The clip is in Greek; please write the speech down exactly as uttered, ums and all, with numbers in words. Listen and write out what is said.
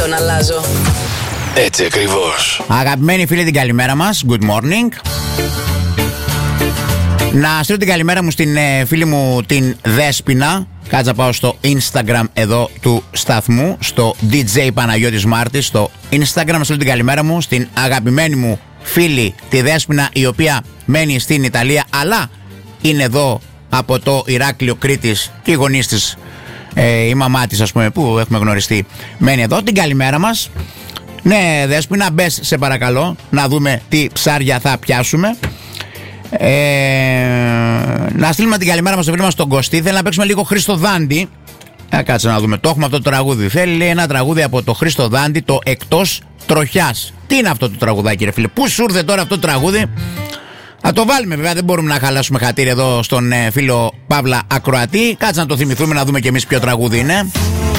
τον αλλάζω. Έτσι ακριβώς. Αγαπημένοι φίλοι, την καλημέρα μας. Good morning. Να στείλω την καλημέρα μου στην ε, φίλη μου την Δέσποινα. Κάτσε να πάω στο Instagram εδώ του σταθμού, στο ντι τζέι Παναγιώτης Μάρτης, στο Instagram. Να στείλω την καλημέρα μου στην αγαπημένη μου φίλη τη Δέσποινα, η οποία μένει στην Ιταλία αλλά είναι εδώ από το Ηράκλειο Κρήτης και οι γονείς της, ε, η μαμά της ας πούμε που έχουμε γνωριστεί, μένει εδώ. Την καλημέρα μας. Ναι Δέσποινα, μπες σε παρακαλώ να δούμε τι ψάρια θα πιάσουμε. Ε, να στείλουμε την καλημέρα μας στο φίλο μας τον Κωστή. Θέλει να παίξουμε λίγο Χρήστο Δάντη. Ε, κάτσε να δούμε. Το έχουμε αυτό το τραγούδι. Θέλει λέει, ένα τραγούδι από το Χρήστο Δάντη, το Εκτός Τροχιάς. Τι είναι αυτό το τραγουδάκι ρε φίλε? Πού σου ήρθε τώρα αυτό το τραγούδι? Θα το βάλουμε βέβαια, δεν μπορούμε να χαλάσουμε χατήρι εδώ στον ε, φίλο Παύλα Ακροατή. Κάτσε να το θυμηθούμε να δούμε κι εμείς ποιο τραγούδι είναι.